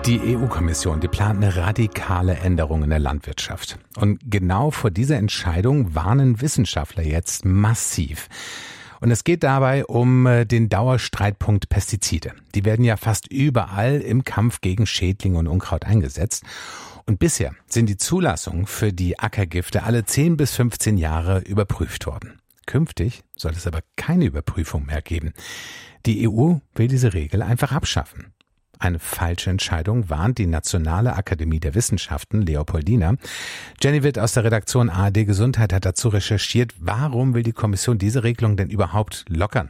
Die EU-Kommission, die plant eine radikale Änderung in der Landwirtschaft. Und genau vor dieser Entscheidung warnen Wissenschaftler jetzt massiv. Und es geht dabei um den Dauerstreitpunkt Pestizide. Die werden ja fast überall im Kampf gegen Schädlinge und Unkraut eingesetzt. Und bisher sind die Zulassungen für die Ackergifte alle 10 bis 15 Jahre überprüft worden. Künftig soll es aber keine Überprüfung mehr geben. Die EU will diese Regel einfach abschaffen. Eine falsche Entscheidung, warnt die Nationale Akademie der Wissenschaften, Leopoldina. Jenny Witt aus der Redaktion ARD Gesundheit hat dazu recherchiert, warum will die Kommission diese Regelung denn überhaupt lockern?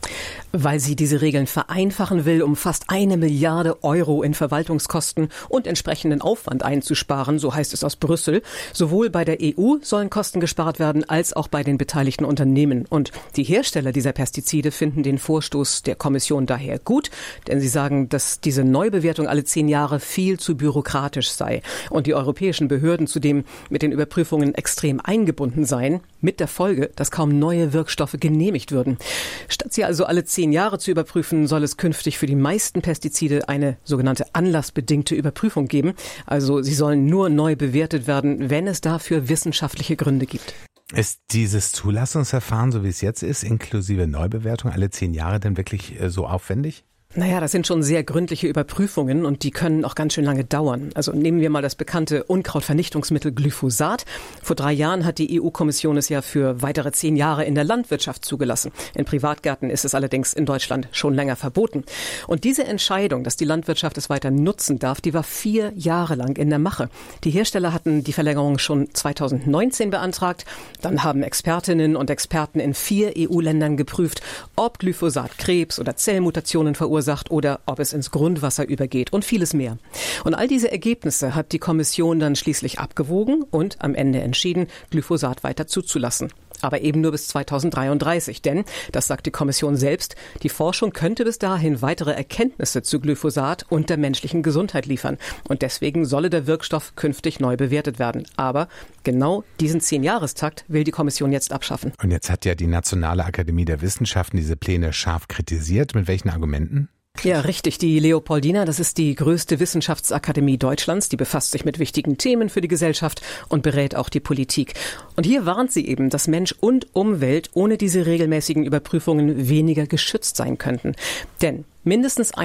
Weil sie diese Regeln vereinfachen will, um fast 1 Milliarde Euro in Verwaltungskosten und entsprechenden Aufwand einzusparen, so heißt es aus Brüssel. Sowohl bei der EU sollen Kosten gespart werden, als auch bei den beteiligten Unternehmen. Und die Hersteller dieser Pestizide finden den Vorstoß der Kommission daher gut, denn sie sagen, dass diese Neubewertung alle 10 Jahre viel zu bürokratisch sei und die europäischen Behörden zudem mit den Überprüfungen extrem eingebunden seien, mit der Folge, dass kaum neue Wirkstoffe genehmigt würden. Statt sie also alle 10 Jahre zu überprüfen, soll es künftig für die meisten Pestizide eine sogenannte anlassbedingte Überprüfung geben. Also sie sollen nur neu bewertet werden, wenn es dafür wissenschaftliche Gründe gibt. Ist dieses Zulassungsverfahren, so wie es jetzt ist, inklusive Neubewertung alle 10 Jahre denn wirklich so aufwendig? Naja, das sind schon sehr gründliche Überprüfungen und die können auch ganz schön lange dauern. Also nehmen wir mal das bekannte Unkrautvernichtungsmittel Glyphosat. Vor 3 Jahren hat die EU-Kommission es ja für weitere 10 Jahre in der Landwirtschaft zugelassen. In Privatgärten ist es allerdings in Deutschland schon länger verboten. Und diese Entscheidung, dass die Landwirtschaft es weiter nutzen darf, die war 4 Jahre lang in der Mache. Die Hersteller hatten die Verlängerung schon 2019 beantragt. Dann haben Expertinnen und Experten in 4 EU-Ländern geprüft, ob Glyphosat Krebs oder Zellmutationen verursacht oder ob es ins Grundwasser übergeht und vieles mehr. Und all diese Ergebnisse hat die Kommission dann schließlich abgewogen und am Ende entschieden, Glyphosat weiter zuzulassen. Aber eben nur bis 2033, denn, das sagt die Kommission selbst, die Forschung könnte bis dahin weitere Erkenntnisse zu Glyphosat und der menschlichen Gesundheit liefern. Und deswegen solle der Wirkstoff künftig neu bewertet werden. Aber genau diesen 10-Jahrestakt will die Kommission jetzt abschaffen. Und jetzt hat ja die Nationale Akademie der Wissenschaften diese Pläne scharf kritisiert. Mit welchen Argumenten? Ja, richtig. Die Leopoldina, das ist die größte Wissenschaftsakademie Deutschlands. Die befasst sich mit wichtigen Themen für die Gesellschaft und berät auch die Politik. Und hier warnt sie eben, dass Mensch und Umwelt ohne diese regelmäßigen Überprüfungen weniger geschützt sein könnten. Denn mindestens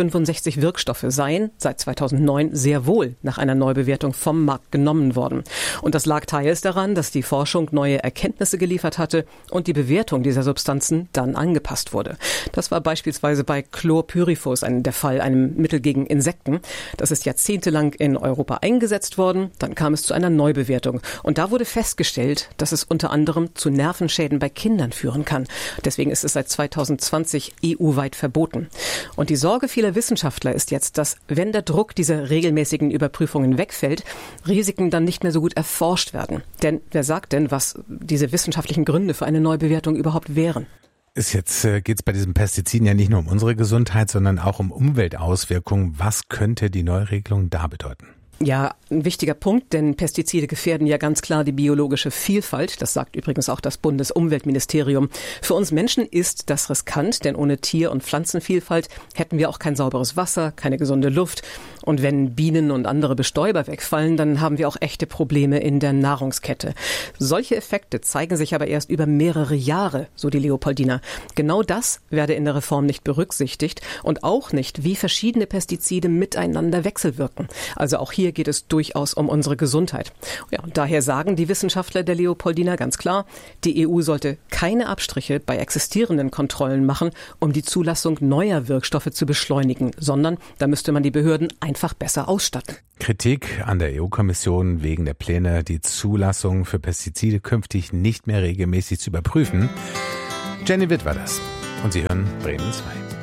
165 Wirkstoffe seien seit 2009 sehr wohl nach einer Neubewertung vom Markt genommen worden. Und das lag teils daran, dass die Forschung neue Erkenntnisse geliefert hatte und die Bewertung dieser Substanzen dann angepasst wurde. Das war beispielsweise bei Chlorpyrifos der Fall, einem Mittel gegen Insekten. Das ist jahrzehntelang in Europa eingesetzt worden. Dann kam es zu einer Neubewertung. Und da wurde festgestellt, dass es unter anderem zu Nervenschäden bei Kindern führen kann. Deswegen ist es seit 2020 EU-weit verboten. Und die Sorge vieler Wissenschaftler ist jetzt, dass, wenn der Druck dieser regelmäßigen Überprüfungen wegfällt, Risiken dann nicht mehr so gut erforscht werden. Denn wer sagt denn, was diese wissenschaftlichen Gründe für eine Neubewertung überhaupt wären? Jetzt geht es bei diesen Pestiziden ja nicht nur um unsere Gesundheit, sondern auch um Umweltauswirkungen. Was könnte die Neuregelung da bedeuten? Ja, ein wichtiger Punkt, denn Pestizide gefährden ja ganz klar die biologische Vielfalt. Das sagt übrigens auch das Bundesumweltministerium. Für uns Menschen ist das riskant, denn ohne Tier- und Pflanzenvielfalt hätten wir auch kein sauberes Wasser, keine gesunde Luft. Und wenn Bienen und andere Bestäuber wegfallen, dann haben wir auch echte Probleme in der Nahrungskette. Solche Effekte zeigen sich aber erst über mehrere Jahre, so die Leopoldina. Genau das werde in der Reform nicht berücksichtigt und auch nicht, wie verschiedene Pestizide miteinander wechselwirken. Also auch hier geht es durchaus um unsere Gesundheit. Ja, und daher sagen die Wissenschaftler der Leopoldina ganz klar, die EU sollte keine Abstriche bei existierenden Kontrollen machen, um die Zulassung neuer Wirkstoffe zu beschleunigen, sondern da müsste man die Behörden einfach besser ausstatten. Kritik an der EU-Kommission wegen der Pläne, die Zulassung für Pestizide künftig nicht mehr regelmäßig zu überprüfen. Jenny Witt war das. Und Sie hören Bremen 2.